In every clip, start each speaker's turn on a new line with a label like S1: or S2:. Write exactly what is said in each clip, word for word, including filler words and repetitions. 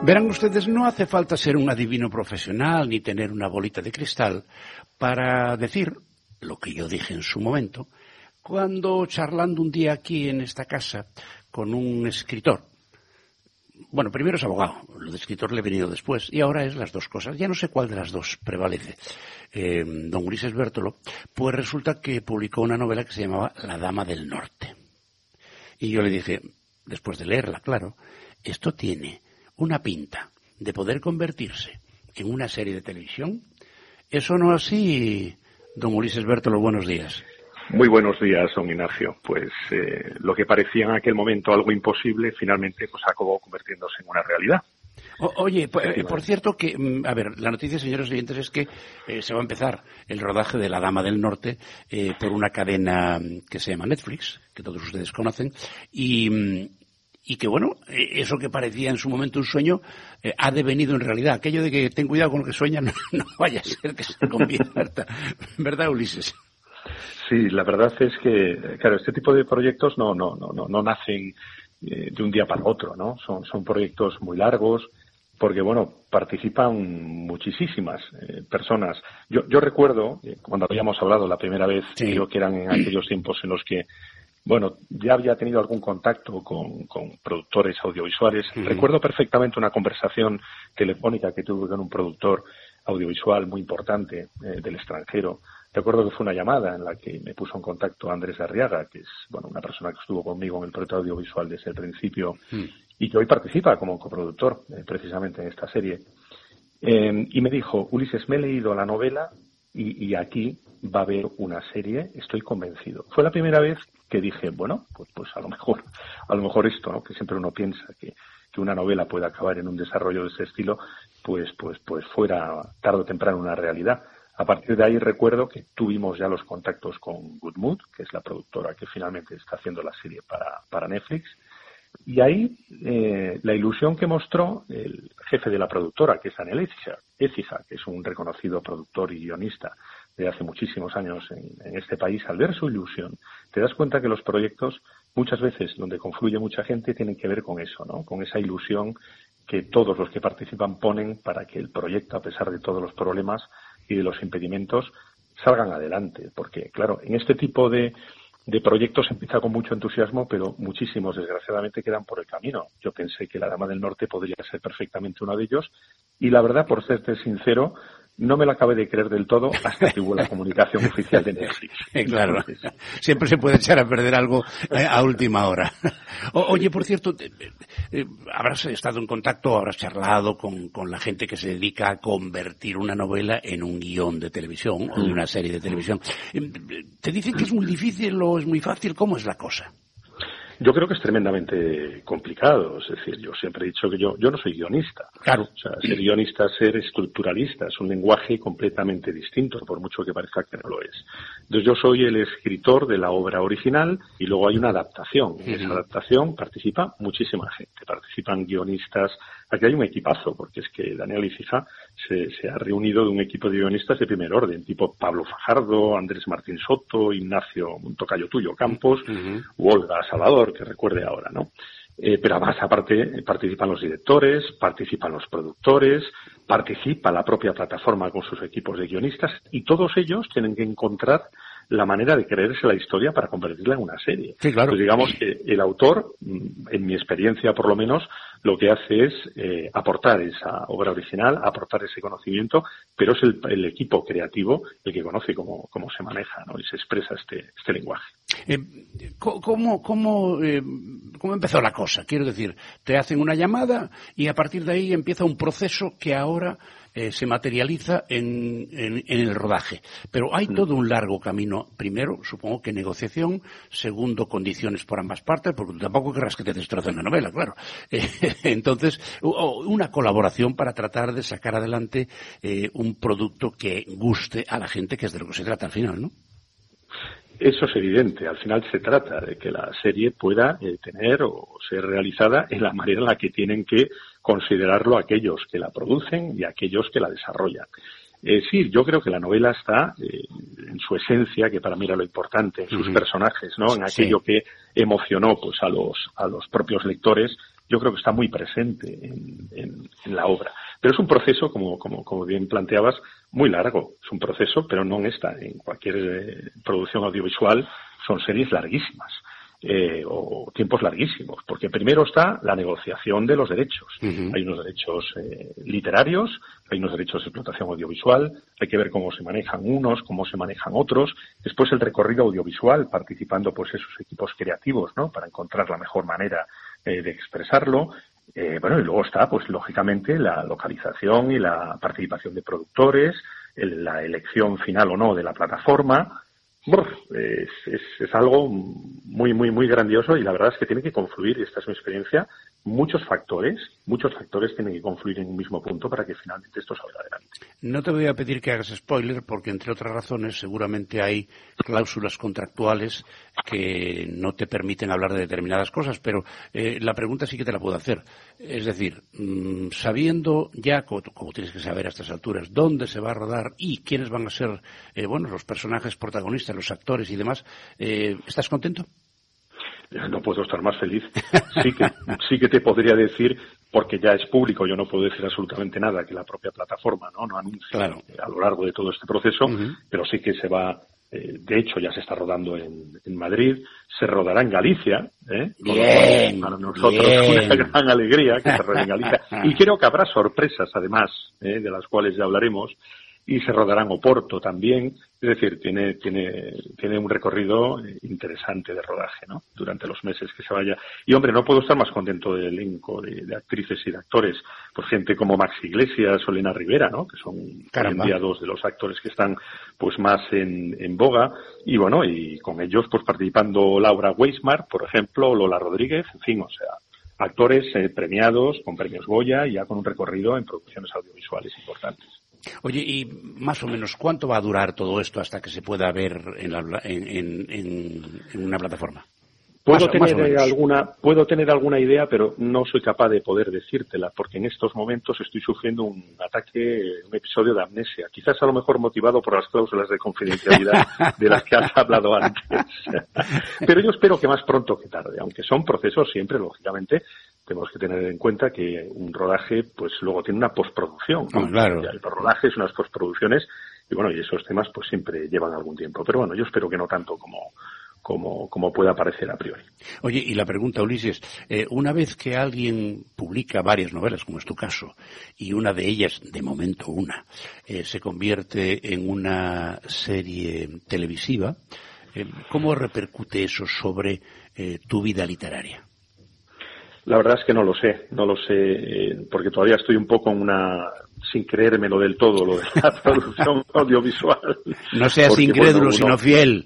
S1: Verán ustedes, no hace falta ser un adivino profesional ni tener una bolita de cristal para decir lo que yo dije en su momento, cuando charlando un día aquí en esta casa con un escritor. Bueno, primero es abogado, lo de escritor le he venido después, y ahora es las dos cosas. Ya no sé cuál de las dos prevalece. Eh, don Ulises Bértolo, pues resulta que publicó una novela que se llamaba La Dama del Norte. Y yo le dije, después de leerla, claro, esto tiene una pinta de poder convertirse en una serie de televisión. ¿Eso no así, don Ulises Bértolo? Buenos días.
S2: Muy buenos días, don Ignacio. Pues eh, lo que parecía en aquel momento algo imposible, finalmente pues acabó convirtiéndose en una realidad.
S1: O, oye, por, eh, por cierto que, a ver, la noticia, señores oyentes, es que eh, se va a empezar el rodaje de La Dama del Norte eh, por una cadena que se llama Netflix, que todos ustedes conocen, y... y que, bueno, eso que parecía en su momento un sueño eh, ha devenido en realidad. Aquello de que ten cuidado con lo que sueñas, no, no vaya a ser que se convierta. ¿Verdad, Ulises?
S2: Sí, la verdad es que, claro, este tipo de proyectos no no no no, no nacen eh, de un día para otro, ¿no? Son, son proyectos muy largos, porque, bueno, participan muchísimas eh, personas. Yo, yo recuerdo, eh, cuando habíamos hablado la primera vez, sí. Creo que eran en aquellos tiempos en los que Bueno, ya había tenido algún contacto con, con productores audiovisuales. Uh-huh. Recuerdo perfectamente una conversación telefónica que tuve con un productor audiovisual muy importante eh, del extranjero. Recuerdo que fue una llamada en la que me puso en contacto Andrés Arriaga, que es bueno una persona que estuvo conmigo en el proyecto audiovisual desde el principio uh-huh. y que hoy participa como coproductor eh, precisamente en esta serie. Eh, y me dijo, Ulises, me he leído la novela y, y aquí va a haber una serie, estoy convencido. Fue la primera vez que dije, bueno, pues, pues a lo mejor, a lo mejor esto, ¿no? Que siempre uno piensa que, que una novela puede acabar en un desarrollo de ese estilo, pues, pues, pues fuera tarde o temprano una realidad. A partir de ahí recuerdo que tuvimos ya los contactos con Good Mood, que es la productora que finalmente está haciendo la serie para, para Netflix. Y ahí eh, la ilusión que mostró el jefe de la productora, que es Daniel Écija, que es un reconocido productor y guionista de hace muchísimos años en, en este país, al ver su ilusión, te das cuenta que los proyectos, muchas veces donde confluye mucha gente, tienen que ver con eso, ¿no? Con esa ilusión que todos los que participan ponen para que el proyecto, a pesar de todos los problemas y de los impedimentos, salgan adelante. Porque, claro, en este tipo de de proyectos empieza con mucho entusiasmo, pero muchísimos, desgraciadamente, quedan por el camino. Yo pensé que La Dama del Norte podría ser perfectamente uno de ellos, y la verdad, por serte sincero, no me la acabé de creer del todo hasta que hubo la comunicación oficial de Netflix.
S1: Claro, entonces, siempre se puede echar a perder algo a última hora. O, oye, por cierto, eh, habrás estado en contacto, habrás charlado con, con la gente que se dedica a convertir una novela en un guión de televisión o de una serie de televisión. ¿Te dicen que es muy difícil o es muy fácil? ¿Cómo es la cosa?
S2: Yo creo que es tremendamente complicado. Es decir, yo siempre he dicho que yo yo no soy guionista.
S1: Claro.
S2: O sea, ser guionista, ser estructuralista, es un lenguaje completamente distinto, por mucho que parezca que no lo es. Entonces, yo soy el escritor de la obra original y luego hay una adaptación. En esa adaptación participa muchísima gente. Participan guionistas. Aquí hay un equipazo, porque es que Daniel Écija se, se ha reunido de un equipo de guionistas de primer orden, tipo Pablo Fajardo, Andrés Martín Soto, Ignacio, un tocayo tuyo, Campos, uh-huh. u Olga Salvador, que recuerde ahora, ¿no? Eh, pero además, aparte, participan los directores, participan los productores, participa la propia plataforma con sus equipos de guionistas, y todos ellos tienen que encontrar la manera de creerse la historia para convertirla en una serie.
S1: Sí, claro.
S2: Pues digamos que el autor, en mi experiencia por lo menos, lo que hace es eh, aportar esa obra original, aportar ese conocimiento, pero es el, el equipo creativo el que conoce cómo, cómo se maneja, ¿no? Y se expresa este, este lenguaje.
S1: Eh, ¿Cómo, cómo, eh, ¿Cómo empezó la cosa? Quiero decir, te hacen una llamada y a partir de ahí empieza un proceso que ahora eh, se materializa en, en, en el rodaje. Pero hay todo un largo camino. Primero, supongo que negociación. Segundo, condiciones por ambas partes, porque tú tampoco querrás que te destrocen la novela, claro. Eh, entonces, una colaboración para tratar de sacar adelante eh, un producto que guste a la gente, que es de lo que se trata al final, ¿no?
S2: Eso es evidente. Al final se trata de que la serie pueda eh, tener o ser realizada en la manera en la que tienen que considerarlo aquellos que la producen y aquellos que la desarrollan. Eh, sí, yo creo que la novela está eh, en su esencia, que para mí era lo importante, en sus uh-huh. personajes, ¿no? En aquello sí. que emocionó pues a los a los propios lectores. yo creo que está muy presente en, en, en la obra. Pero es un proceso, como, como, como bien planteabas, muy largo. Es un proceso, pero no en esta. En cualquier eh, producción audiovisual son series larguísimas. Eh, o tiempos larguísimos, porque primero está la negociación de los derechos. Uh-huh. Hay unos derechos eh, literarios, hay unos derechos de explotación audiovisual, hay que ver cómo se manejan unos, cómo se manejan otros. Después el recorrido audiovisual, participando pues esos equipos creativos, ¿no?, para encontrar la mejor manera eh, de expresarlo. Eh, bueno, y luego está, pues lógicamente, la localización y la participación de productores, el, la elección final o no de la plataforma. Bueno, es, es, es algo muy, muy, muy grandioso y la verdad es que tiene que confluir, y esta es mi experiencia, muchos factores, muchos factores tienen que confluir en un mismo punto para que finalmente esto salga adelante.
S1: No te voy a pedir que hagas spoiler porque, entre otras razones, seguramente hay cláusulas contractuales que no te permiten hablar de determinadas cosas, pero eh, la pregunta sí que te la puedo hacer. Es decir, mmm, sabiendo ya, como, como tienes que saber a estas alturas, dónde se va a rodar y quiénes van a ser, eh, bueno, los personajes protagonistas, los actores y demás, eh, ¿estás contento?
S2: No puedo estar más feliz. Sí que, sí que te podría decir, porque ya es público, yo no puedo decir absolutamente nada que la propia plataforma no, no anuncia claro. a lo largo de todo este proceso, uh-huh. pero sí que se va, eh, de hecho ya se está rodando en, en Madrid, se rodará en Galicia, ¿eh?
S1: Bien,
S2: para nosotros
S1: bien.
S2: una gran alegría que se rode en Galicia. Y creo que habrá sorpresas además, ¿eh?, de las cuales ya hablaremos. Y se rodará en Oporto también, es decir, tiene tiene tiene un recorrido interesante de rodaje, ¿no?, durante los meses que se vaya. Y hombre, no puedo estar más contento del elenco de, de actrices y de actores, por gente como Max Iglesias o Elena Rivera, ¿no?, que son hoy en día dos de los actores que están pues más en, en boga, y bueno, y con ellos pues participando Laura Weismar, por ejemplo, o Lola Rodríguez, en fin, o sea, actores eh, premiados con premios Goya y ya con un recorrido en producciones audiovisuales importantes.
S1: Oye, y más o menos, ¿cuánto va a durar todo esto hasta que se pueda ver en, la, en, en, en una plataforma?
S2: Puedo más, tener más alguna, puedo tener alguna idea, pero no soy capaz de poder decírtela, porque en estos momentos estoy sufriendo un ataque, un episodio de amnesia, quizás a lo mejor motivado por las cláusulas de confidencialidad de las que has hablado antes. Pero yo espero que más pronto que tarde, aunque son procesos siempre, lógicamente, tenemos que tener en cuenta que un rodaje, pues luego tiene una postproducción, ¿no?
S1: Oh, claro.
S2: El rodaje es unas postproducciones, y bueno, y esos temas pues siempre llevan algún tiempo. Pero bueno, yo espero que no tanto como como como pueda parecer a priori.
S1: Oye, y la pregunta, Ulises, eh, una vez que alguien publica varias novelas, como es tu caso, y una de ellas, de momento una, eh, se convierte en una serie televisiva, eh, ¿cómo repercute eso sobre eh, tu vida literaria?
S2: La verdad es que no lo sé, no lo sé, eh, porque todavía estoy un poco en una, sin creérmelo del todo, lo de la producción audiovisual.
S1: No seas porque, incrédulo, bueno, uno... sino fiel.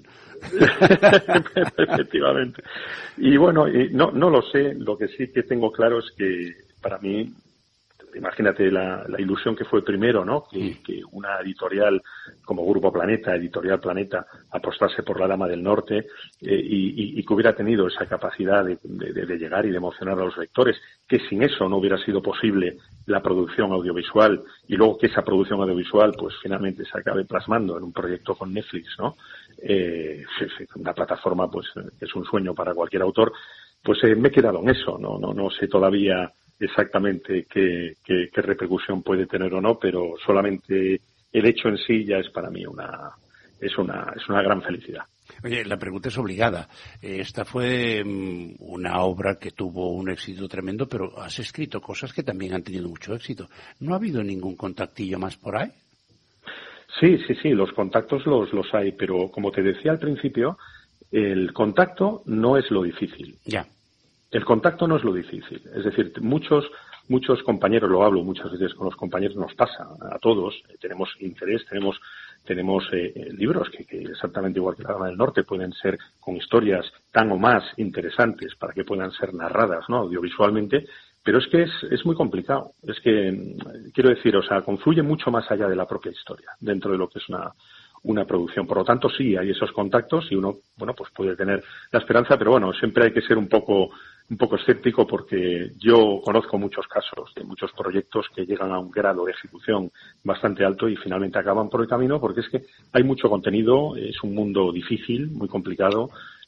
S2: Efectivamente. Y bueno, y no, no lo sé, lo que sí que tengo claro es que para mí, imagínate la, la ilusión que fue primero, ¿no? Que, que una editorial como Grupo Planeta, Editorial Planeta, apostase por La Dama del Norte eh, y, y, y que hubiera tenido esa capacidad de, de, de llegar y de emocionar a los lectores, que sin eso no hubiera sido posible la producción audiovisual y luego que esa producción audiovisual pues finalmente se acabe plasmando en un proyecto con Netflix, ¿no? Eh, una plataforma pues que es un sueño para cualquier autor, pues eh, me he quedado en eso, no, no, no sé todavía exactamente qué, qué, qué repercusión puede tener o no, pero solamente el hecho en sí ya es para mí una es una es una gran felicidad.
S1: Oye, la pregunta es obligada. Esta fue um, una obra que tuvo un éxito tremendo, pero has escrito cosas que también han tenido mucho éxito. ¿No ha habido ningún contactillo más por ahí?
S2: Sí, sí, sí, los contactos los los hay, pero como te decía al principio, el contacto no es lo difícil.
S1: Ya.
S2: El contacto no es lo difícil. Es decir, muchos muchos compañeros, lo hablo muchas veces con los compañeros, nos pasa a todos. Eh, tenemos interés, tenemos tenemos eh, libros que, que exactamente igual que La Dama del Norte pueden ser con historias tan o más interesantes para que puedan ser narradas, ¿no?, audiovisualmente. Pero es que es, es muy complicado. Es que, quiero decir, o sea, confluye mucho más allá de la propia historia, dentro de lo que es una, una producción. Por lo tanto, sí, hay esos contactos y uno, bueno, pues puede tener la esperanza, pero bueno, siempre hay que ser un poco, un poco escéptico porque yo conozco muchos casos de muchos proyectos que llegan a un grado de ejecución bastante alto y finalmente acaban por el camino porque es que hay mucho contenido, es un mundo difícil, muy complicado.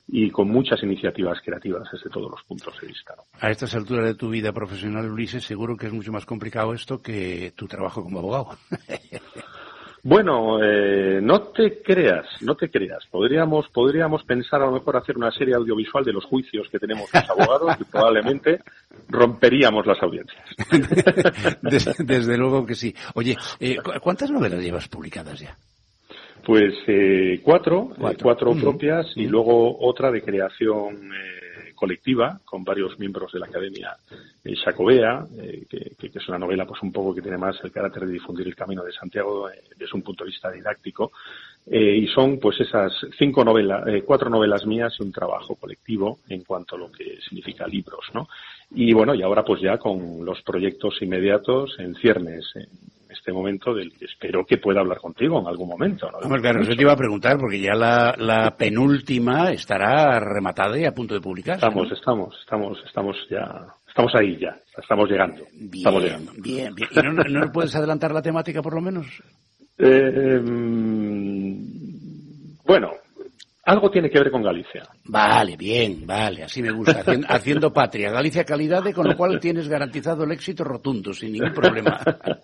S2: y con muchas iniciativas creativas desde todos los puntos de vista, ¿no?
S1: A estas alturas de tu vida profesional, Ulises, seguro que es mucho más complicado esto que tu trabajo como abogado.
S2: Bueno, eh, no te creas, no te creas. Podríamos, podríamos pensar a lo mejor hacer una serie audiovisual de los juicios que tenemos los abogados y probablemente romperíamos las audiencias.
S1: Desde, desde luego que sí. Oye, eh, ¿cuántas novelas llevas publicadas ya?
S2: Pues eh, cuatro, cuatro, eh, cuatro mm. propias y mm. luego otra de creación eh, colectiva con varios miembros de la Academia eh, Xacobea, eh, que, que, que es una novela pues un poco que tiene más el carácter de difundir el Camino de Santiago eh, desde un punto de vista didáctico. Eh, y son pues esas cinco novelas, eh, cuatro novelas mías y un trabajo colectivo en cuanto a lo que significa libros, ¿no? Y bueno, y ahora pues ya con los proyectos inmediatos en ciernes, en este momento del que espero que pueda hablar contigo en algún momento, ¿no?
S1: Hombre, claro, eso te iba a preguntar porque ya la, la penúltima estará rematada y a punto de publicarse.
S2: Estamos, ¿no? estamos, estamos, estamos ya, estamos ahí ya, estamos llegando.
S1: Bien,
S2: estamos llegando.
S1: bien, bien. ¿Y no, no, no puedes adelantar la temática por lo menos?
S2: Eh, bueno, algo tiene que ver con Galicia.
S1: Vale, bien, vale, así me gusta, haciendo, haciendo patria. Galicia calidad, con lo cual tienes garantizado el éxito rotundo, sin ningún problema.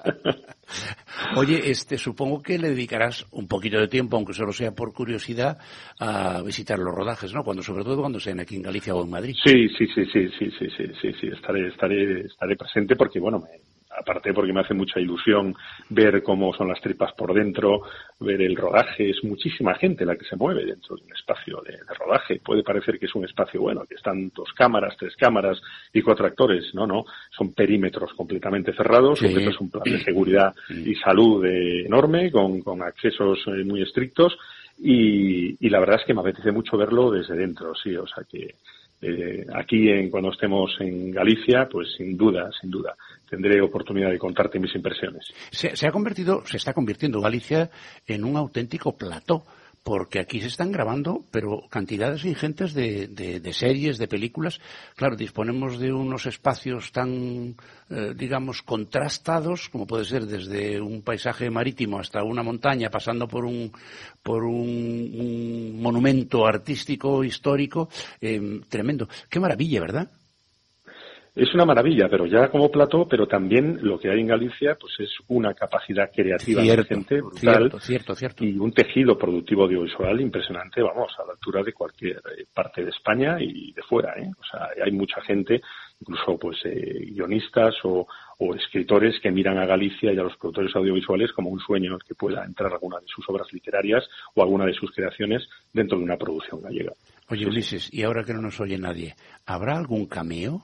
S1: Oye, este, supongo que le dedicarás un poquito de tiempo, aunque solo sea por curiosidad, a visitar los rodajes, ¿no? Cuando, sobre todo cuando sean aquí en Galicia o en Madrid.
S2: Sí, sí, sí, sí, sí, sí, sí, sí, sí, estaré, estaré, estaré presente porque, bueno, me... aparte porque me hace mucha ilusión ver cómo son las tripas por dentro, ver el rodaje. Es muchísima gente la que se mueve dentro de un espacio de, de rodaje. Puede parecer que es un espacio, bueno, que están dos cámaras, tres cámaras y cuatro actores. No, no, son perímetros completamente cerrados. Sí. Es un plan de seguridad y salud eh, enorme, con, con accesos eh, muy estrictos. Y, y la verdad es que me apetece mucho verlo desde dentro, sí, o sea que... Eh, aquí en, cuando estemos en Galicia, pues sin duda, sin duda, tendré oportunidad de contarte mis impresiones.
S1: Se, se ha convertido, se está convirtiendo Galicia en un auténtico plató, porque aquí se están grabando, pero cantidades ingentes de, de, de series, de películas. Claro, disponemos de unos espacios tan, eh, digamos, contrastados, como puede ser desde un paisaje marítimo hasta una montaña, pasando por un, por un, un monumento artístico, histórico, eh, tremendo. Qué maravilla, ¿verdad?
S2: Es una maravilla, pero ya como plató, pero también lo que hay en Galicia pues es una capacidad creativa emergente, brutal,
S1: cierto, cierto, cierto.
S2: Y un tejido productivo audiovisual impresionante, vamos, a la altura de cualquier parte de España y de fuera, ¿eh? O sea, hay mucha gente, incluso pues eh, guionistas o, o escritores que miran a Galicia y a los productores audiovisuales como un sueño en el que pueda entrar alguna de sus obras literarias o alguna de sus creaciones dentro de una producción gallega.
S1: Oye, sí, Ulises, sí. Y ahora que no nos oye nadie, ¿habrá algún cameo?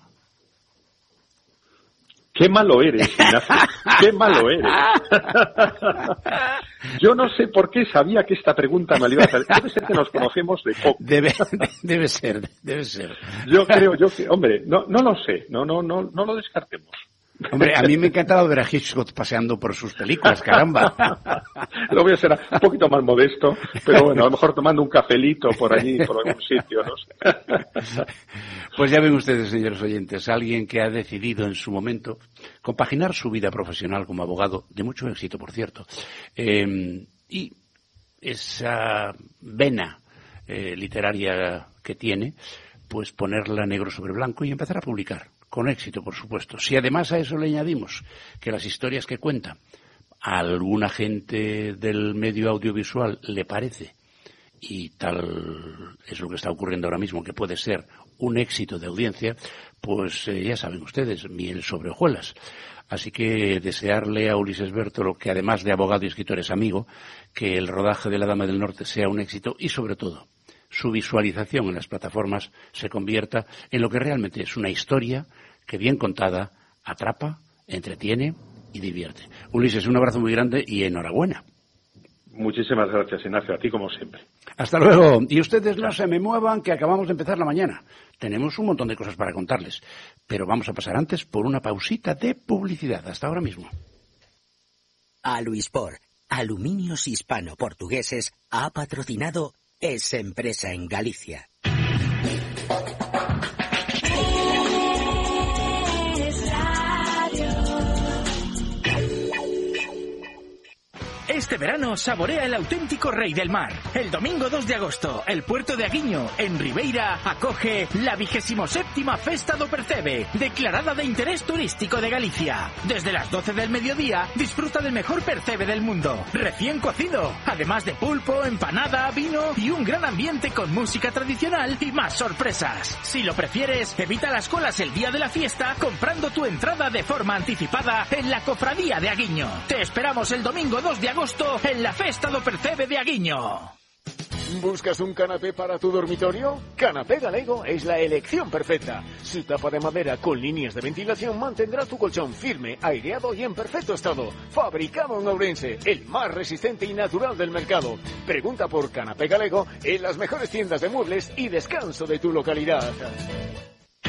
S2: ¡Qué malo eres, Ignacio! ¡Qué malo eres! Yo no sé por qué sabía que esta pregunta me la iba a hacer. Debe ser que nos conocemos de poco.
S1: Debe, debe ser, debe ser.
S2: Yo creo, yo que, hombre, no, no lo sé, no, no, no, no lo descartemos.
S1: Hombre, a mí me encantaba ver a Hitchcock paseando por sus películas, caramba.
S2: Lo voy a hacer un poquito más modesto, pero bueno, a lo mejor tomando un cafelito por allí, por algún sitio, no sé.
S1: Pues ya ven ustedes, señores oyentes, alguien que ha decidido en su momento compaginar su vida profesional como abogado, de mucho éxito, por cierto, eh, y esa vena eh, literaria que tiene, pues ponerla negro sobre blanco y empezar a publicar. Con éxito, por supuesto. Si además a eso le añadimos que las historias que cuenta a alguna gente del medio audiovisual le parece, y tal es lo que está ocurriendo ahora mismo, que puede ser un éxito de audiencia, pues eh, ya saben ustedes, miel sobre hojuelas. Así que desearle a Ulises Bértolo, que además de abogado y escritor es amigo, que el rodaje de La Dama del Norte sea un éxito y sobre todo su visualización en las plataformas se convierta en lo que realmente es una historia que bien contada atrapa, entretiene y divierte. Ulises, un abrazo muy grande y enhorabuena.
S2: Muchísimas gracias, Ignacio, a ti como siempre.
S1: Hasta luego. Y ustedes no se me muevan, que acabamos de empezar la mañana. Tenemos un montón de cosas para contarles, pero vamos a pasar antes por una pausita de publicidad. Hasta ahora mismo.
S3: Aluispor, Aluminios Hispano-Portugueses, ha patrocinado Es Empresa en Galicia.
S4: Este verano saborea el auténtico rey del mar. El domingo dos de agosto, el puerto de Aguiño, en Ribeira, acoge la vigésimo séptima Festa do Percebe, declarada de interés turístico de Galicia. Desde las doce del mediodía, disfruta del mejor percebe del mundo, recién cocido, además de pulpo, empanada, vino y un gran ambiente con música tradicional y más sorpresas. Si lo prefieres, evita las colas el día de la fiesta comprando tu entrada de forma anticipada en la Cofradía de Aguiño. Te esperamos el domingo dos de agosto en la Festa do Percebe de Aguiño.
S5: ¿Buscas un canapé para tu dormitorio? Canapé Galego es la elección perfecta. Su tapa de madera con líneas de ventilación mantendrá tu colchón firme, aireado y en perfecto estado. Fabricado en Ourense, el más resistente y natural del mercado. Pregunta por Canapé Galego en las mejores tiendas de muebles y descanso de tu localidad.